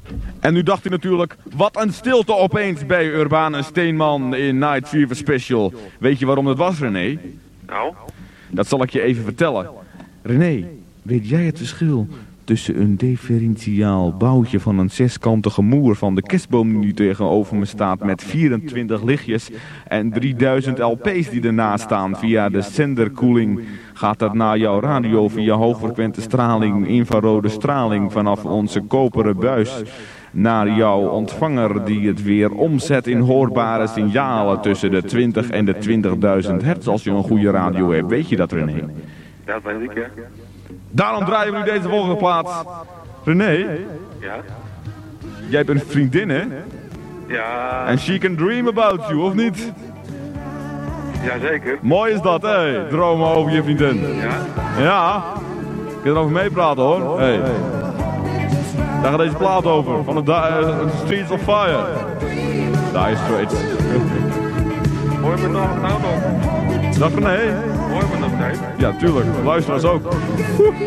En nu dacht hij natuurlijk, wat een stilte opeens bij Urbane Steenman in Night Fever Special. Weet je waarom dat was, René? Nou? Dat zal ik je even vertellen. René, weet jij het verschil tussen een differentiaal boutje van een zeskantige moer van de kerstboom die nu tegenover me staat met 24 lichtjes en 3000 LP's die ernaast staan via de zenderkoeling? Gaat dat naar jouw radio via hoogfrequente straling, infrarode straling vanaf onze koperen buis naar jouw ontvanger die het weer omzet in hoorbare signalen tussen de 20 en de 20.000 hertz als je een goede radio hebt. Weet je dat, René? Dat weet ik, ja. Daarom draaien we nu deze volgende plaats. René, Ja? jij bent een vriendin, hè? Ja, En she can dream about you, of niet? jazeker. Mooi is dat, hé. Dromen over je vriendin. Ja? Ja. Ik kan erover meepraten, hoor. Hey. Daar gaat deze plaat over. Van de Streets of Fire. Dire Straits. Hoor je me nou nog? Dag René. Hoor je me nog steeds? Ja, tuurlijk. Luisteraars ook.